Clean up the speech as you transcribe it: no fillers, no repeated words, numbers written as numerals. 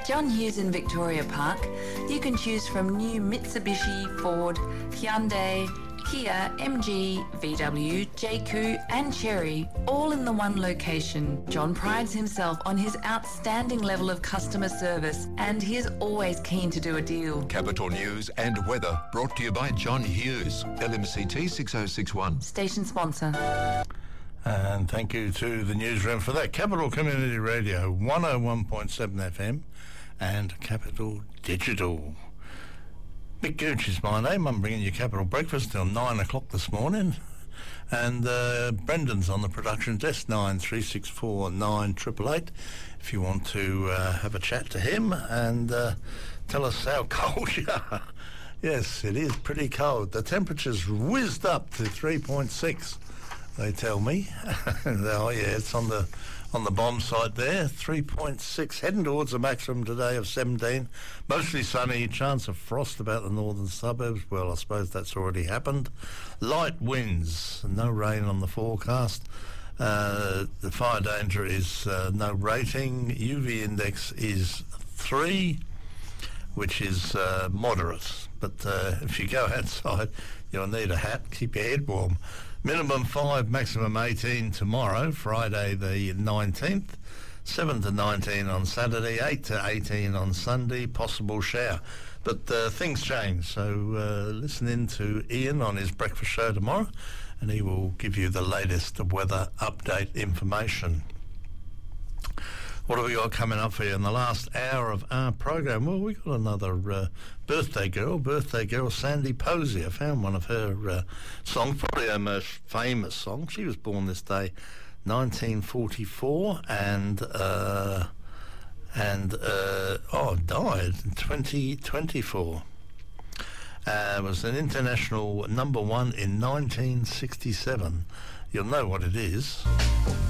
John Hughes in Victoria Park. You can choose from new Mitsubishi, Ford, Hyundai, Kia, MG, VW, JQ and Chery, all in the one location. John prides himself on his outstanding level of customer service and he is always keen to do a deal. Capital News and weather brought to you by John Hughes, LMCT 6061. Station sponsor. And thank you to the newsroom for that. Capital Community Radio, 101.7 FM and Capital Digital. Mick Gooch is my name. I'm bringing you Capital Breakfast till 9 o'clock this morning. And Brendan's on the production desk, 9364 9888. If you want to have a chat to him and tell us how cold you are. Yes, it is pretty cold. The temperature's whizzed up to 3.6, they tell me. Oh, yeah, it's on the bomb site there, 3.6, heading towards a maximum today of 17. Mostly sunny, chance of frost about the northern suburbs. Well, I suppose that's already happened. Light winds, no rain on the forecast. The fire danger is no rating. UV index is 3, which is moderate. But if you go outside, you'll need a hat, keep your head warm. Minimum 5, maximum 18 tomorrow, Friday the 19th, 7 to 19 on Saturday, 8 to 18 on Sunday, possible shower. But things change, so listen in to Ian on his breakfast show tomorrow, and he will give you the latest weather update information. What have we got coming up for you in the last hour of our program? Well, we got another birthday girl, Sandy Posey. I found one of her songs, probably her most famous song. She was born this day, 1944, and died in 2024. Was an international number one in 1967. You'll know what it is.